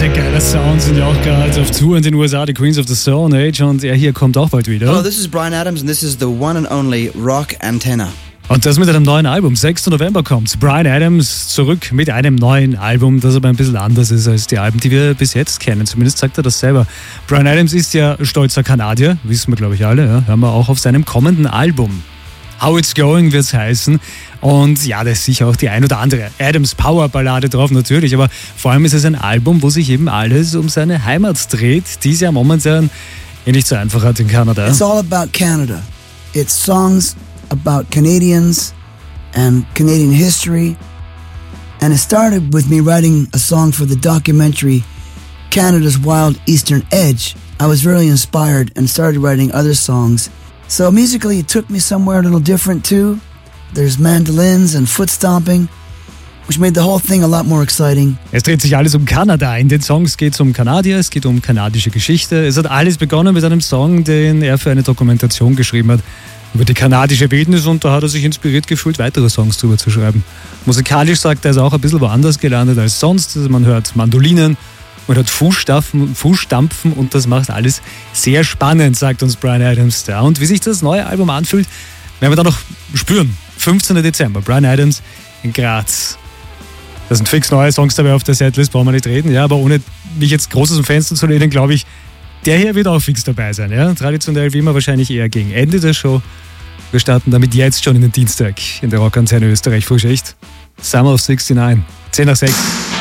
ein geiler Sound, sind ja auch gerade auf Tour in den USA, die Queens of the Stone Age, und er hier kommt auch bald wieder. Hello, this is Bryan Adams and this is the one and only Rock Antenna. Und das mit einem neuen Album. 6. November kommt Bryan Adams zurück mit einem neuen Album, das aber ein bisschen anders ist als die Alben, die wir bis jetzt kennen. Zumindest sagt er das selber. Bryan Adams ist ja stolzer Kanadier, wissen wir glaube ich alle. Ja? Hören wir auch auf seinem kommenden Album. How It's Going wird's heißen. Und ja, da ist sicher auch die ein oder andere Adams Power Ballade drauf, natürlich. Aber vor allem ist es ein Album, wo sich eben alles um seine Heimat dreht, die es ja momentan nicht so einfach hat in Kanada. It's all about Canada. It's songs about Canadians and Canadian history. And it started with me writing a song for the documentary Canada's Wild Eastern Edge. I was really inspired and started writing other songs. So musically it took me somewhere a little different too. There's mandolins and foot stomping, which made the whole thing a lot more exciting. Es dreht sich alles um Kanada. In den Songs geht es um Kanadier, es geht um kanadische Geschichte. Es hat alles begonnen mit einem Song, den er für eine Dokumentation geschrieben hat über die kanadische Wildnis, und da hat er sich inspiriert gefühlt, weitere Songs drüber zu schreiben. Musikalisch sagt er, ist auch ein bisschen woanders gelandet als sonst. Also man hört Mandolinen, man hört Fußstampfen und das macht alles sehr spannend, sagt uns Bryan Adams da. Und wie sich das neue Album anfühlt, werden wir dann noch spüren. 15. Dezember, Bryan Adams in Graz. Das sind fix neue Songs dabei auf der Setlist, brauchen wir nicht reden. Ja, aber ohne mich jetzt groß aus dem Fenster zu lehnen, glaube ich, der hier wird auch fix dabei sein. Ja? Traditionell wie immer wahrscheinlich eher gegen Ende der Show. Wir starten damit jetzt schon in den Dienstag in der Rockantenne Österreich Frühschicht. Summer of 69, 10 nach 6.